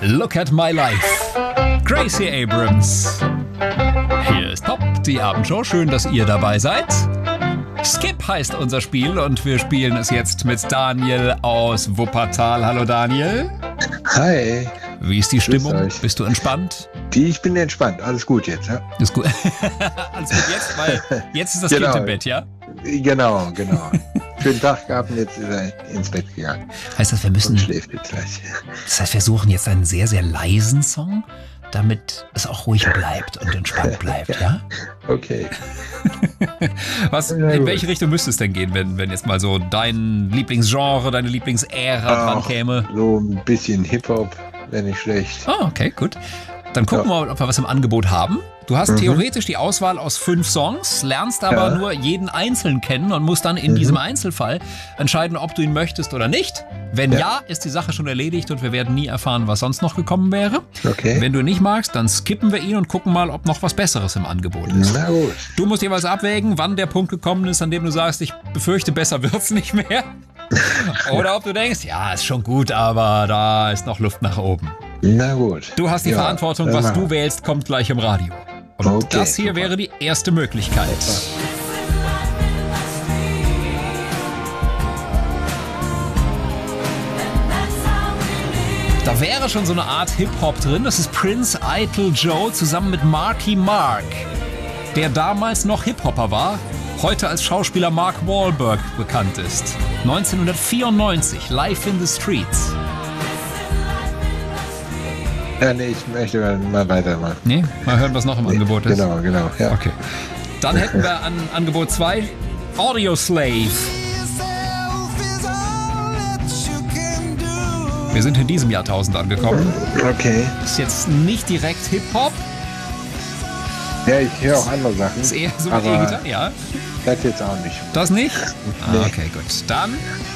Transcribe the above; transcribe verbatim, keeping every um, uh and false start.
Look at my life. Gracie Abrams. Hier ist Pop, die Abendshow. Schön, dass ihr dabei seid. Skip heißt unser Spiel und wir spielen es jetzt mit Daniel aus Wuppertal. Hallo Daniel. Hi. Wie ist die Stimmung? Bist du entspannt? Die, ich bin entspannt. Alles gut jetzt, ja? Ist gut. Alles gut jetzt, weil jetzt ist das Genau. Kind im Bett, ja? Genau, genau. Schönen Tag gehabt und jetzt ist er ins Bett gegangen. Heißt das, wir müssen... Und schläft jetzt gleich. Das heißt, wir suchen jetzt einen sehr, sehr leisen Song, damit es auch ruhig bleibt und entspannt bleibt, ja? Okay. Was, in welche Richtung müsste es denn gehen, wenn, wenn jetzt mal so dein Lieblingsgenre, deine Lieblingsära dran käme? So ein bisschen Hip-Hop wäre nicht schlecht. Ah, okay, gut. Dann gucken Ja. wir mal, ob wir was im Angebot haben. Du hast Mhm. theoretisch die Auswahl aus fünf Songs, lernst aber Ja. nur jeden einzeln kennen und musst dann in Mhm. diesem Einzelfall entscheiden, ob du ihn möchtest oder nicht. Wenn ja. Ja. ist die Sache schon erledigt und wir werden nie erfahren, was sonst noch gekommen wäre. Okay. Wenn du ihn nicht magst, dann skippen wir ihn und gucken mal, ob noch was Besseres im Angebot ist. Na gut. Du musst jeweils abwägen, wann der Punkt gekommen ist, an dem du sagst, ich befürchte, besser wird's nicht mehr. Oder ob du denkst, ja, ist schon gut, aber da ist noch Luft nach oben. Na gut. Du hast die Ja, Verantwortung, dann was machen du wir. wählst, kommt gleich im Radio. Und Okay, das hier super. wäre die erste Möglichkeit. Da wäre schon so eine Art Hip-Hop drin. Das ist Prince Idol Joe zusammen mit Marky Mark, der damals noch Hip-Hopper war, heute als Schauspieler Mark Wahlberg bekannt ist. neunzehnhundertvierundneunzig, Live in the Streets. Ja, nee, ich möchte mal weitermachen. Nee, mal hören, was noch im Angebot ist. Genau, genau. Ja. Okay. Dann hätten wir an Angebot zwei Audio Slave. Wir sind in diesem Jahrtausend angekommen. Okay. Ist jetzt nicht direkt Hip-Hop, Ja, ich höre auch andere Sachen. ist eher so aber E-Gitarre, ja. das jetzt auch nicht. Das nicht? Nee. Ah, okay, gut. Dann